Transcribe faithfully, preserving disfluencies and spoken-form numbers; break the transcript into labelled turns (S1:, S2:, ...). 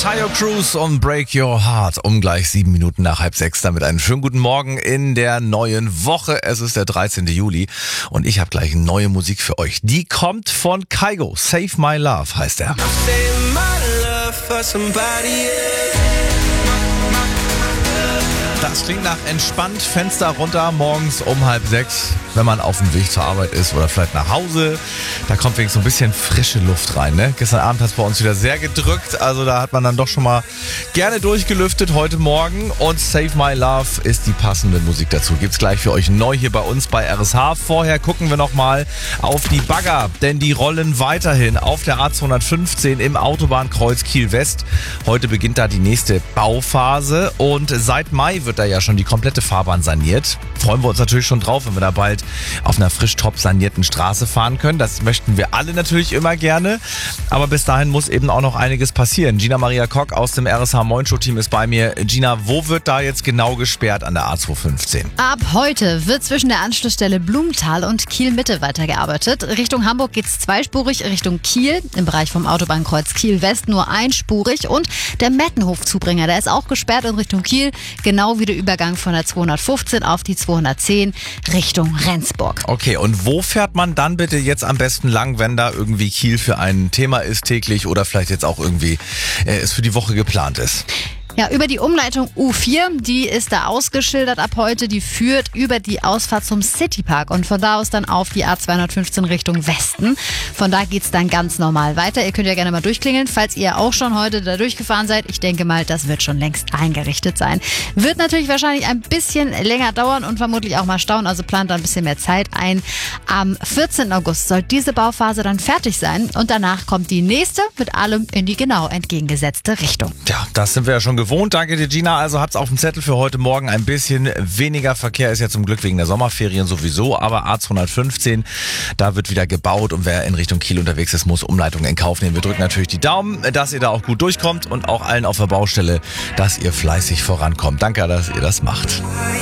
S1: Tayo Cruz und Break Your Heart um gleich sieben Minuten nach halb sechs. Damit einen schönen guten Morgen in der neuen Woche. Es ist der dreizehnten Juli und ich habe gleich neue Musik für euch. Die kommt von Kygo. Save My Love heißt er. Das klingt nach entspannt, Fenster runter, morgens um halb sechs, wenn man auf dem Weg zur Arbeit ist oder vielleicht nach Hause. Da kommt wenigstens so ein bisschen frische Luft rein. Ne? Gestern Abend hat es bei uns wieder sehr gedrückt, also da hat man dann doch schon mal gerne durchgelüftet heute Morgen. Und Save My Love ist die passende Musik dazu. Gibt's gleich für euch neu hier bei uns bei R S H. Vorher gucken wir nochmal auf die Bagger, denn die rollen weiterhin auf der A zweihundertfünfzehn im Autobahnkreuz Kiel-West. Heute beginnt da die nächste Bauphase und seit Mai wird da ja schon die komplette Fahrbahn saniert. Freuen wir uns natürlich schon drauf, wenn wir da bald auf einer frisch top sanierten Straße fahren können. Das möchten wir alle natürlich immer gerne. Aber bis dahin muss eben auch noch einiges passieren. Gina Maria Kock aus dem R S H Moin Show Team ist bei mir. Gina, wo wird da jetzt genau gesperrt an der A zweihundertfünfzehn?
S2: Ab heute wird zwischen der Anschlussstelle Blumenthal und Kiel-Mitte weitergearbeitet. Richtung Hamburg geht's zweispurig, Richtung Kiel im Bereich vom Autobahnkreuz Kiel-West nur einspurig. Und der Mettenhof-Zubringer, der ist auch gesperrt in Richtung Kiel, genau wie der Übergang von der zweihundertfünfzehn auf die zweihundertzehn Richtung Rendsburg.
S1: Okay, und wo fährt man dann bitte jetzt am besten lang, wenn da irgendwie Kiel für ein Thema ist täglich oder vielleicht jetzt auch irgendwie äh, es für die Woche geplant ist?
S2: Ja, über die Umleitung U vier, die ist da ausgeschildert ab heute, die führt über die Ausfahrt zum Citypark und von da aus dann auf die A zweihundertfünfzehn Richtung Westen. Von da geht's dann ganz normal weiter. Ihr könnt ja gerne mal durchklingeln, falls ihr auch schon heute da durchgefahren seid. Ich denke mal, das wird schon längst eingerichtet sein. Wird natürlich wahrscheinlich ein bisschen länger dauern und vermutlich auch mal stauen, also plant da ein bisschen mehr Zeit ein. Am vierzehnten August soll diese Bauphase dann fertig sein und danach kommt die nächste mit allem in die genau entgegengesetzte Richtung.
S1: Ja, das sind wir ja schon gewohnt. Danke dir, Gina. Also habt's auf dem Zettel für heute Morgen. Ein bisschen weniger Verkehr ist ja zum Glück wegen der Sommerferien sowieso, aber A zweihundertfünfzehn, da wird wieder gebaut und wer in Richtung Kiel unterwegs ist, muss Umleitungen in Kauf nehmen. Wir drücken natürlich die Daumen, dass ihr da auch gut durchkommt und auch allen auf der Baustelle, dass ihr fleißig vorankommt. Danke, dass ihr das macht.